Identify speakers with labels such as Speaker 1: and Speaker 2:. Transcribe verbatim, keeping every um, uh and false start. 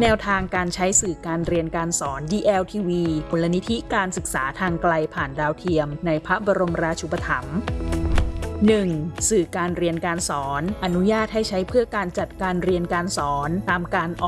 Speaker 1: แนวทางการใช้สื่อการเรียนการสอน ดี แอล ที วี มูลนิธิการศึกษาทางไกลผ่านดาวเทียมในพระบรมราชูปถัมภ์ หนึ่ง. สื่อการเรียนการสอนอนุญาตให้ใช้เพื่อการจัดการเรียนการสอนตามการออก